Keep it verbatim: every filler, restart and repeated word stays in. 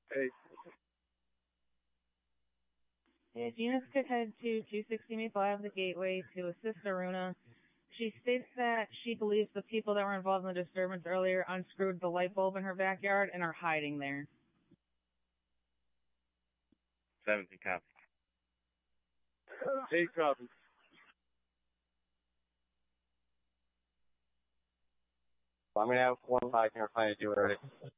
Hey. If Eunice could head to two sixty Maple Ave, the Gateway, to assist Aruna. She states that she believes the people that were involved in the disturbance earlier unscrewed the light bulb in her backyard and are hiding there. seventeen copy. Eight copy. I'm going to have one five here trying to do it already.